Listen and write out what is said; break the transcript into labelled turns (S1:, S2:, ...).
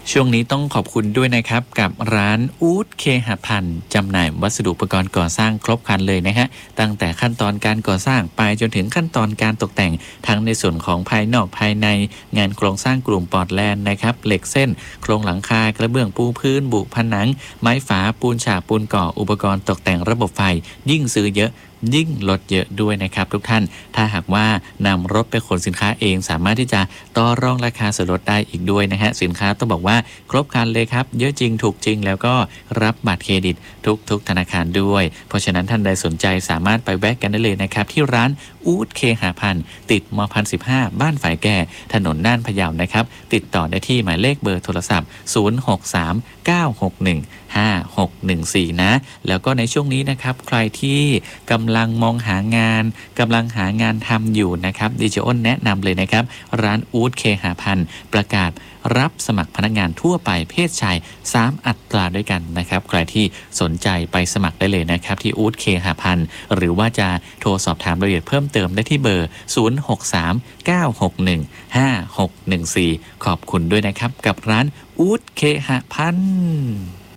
S1: ช่วงนี้ต้องขอบคุณด้วยนะครับกับร้านอู๊ดเคหพันธ์จำหน่ายวัสดุอุปกรณ์ก่อสร้างครบครันเลยนะฮะตั้งแต่ขั้นตอนการก่อสร้างไปจนถึงขั้นตอนการตกแต่งทั้งในส่วนของภายนอกภายในงานโครงสร้างกลุ่มปอร์ตแลนด์นะครับเหล็กเส้นโครงหลังคากระเบื้องปูพื้นบุผนังไม้ฝาปูนฉาบปูนก่ออุปกรณ์ตกแต่งระบบไฟยิ่งซื้อเยอะยิ่งลดเยอะด้วยนะครับทุกท่านถ้าหากว่านำรถไปขนสินค้าเองสามารถที่จะต่อรองราคาส่วนลดได้อีกด้วยนะฮะสินค้าต้องบอกว่าครบครันเลยครับเยอะจริงถูกจริงแล้วก็รับบัตรเครดิตทุกธนาคารด้วยเพราะฉะนั้นท่านใดสนใจสามารถไปแวะกันได้เลยนะครับที่ร้านอู๊ดเคหพันธ์ติดม.15บ้านฝายแก่ถนนน่านพะเยานะครับติดต่อได้ที่หมายเลขเบอร์โทรศัพท์0639615614นะแล้วก็ในช่วงนี้นะครับใครที่กำลังมองหางานกำลังหางานทำอยู่นะครับดิจิอ้นแนะนำเลยนะครับร้านอู๊ดเคหพันธ์ประกาศรับสมัครพนักงานทั่วไปเพศชาย3อัตราด้วยกันนะครับใครที่สนใจไปสมัครได้เลยนะครับที่อู๊ดเคหพันธ์หรือว่าจะโทรสอบถามรายละเอียดเพิ่มเติมได้ที่เบอร์0639615614ขอบคุณด้วยนะครับกับร้านอู๊ดเคหพันธ์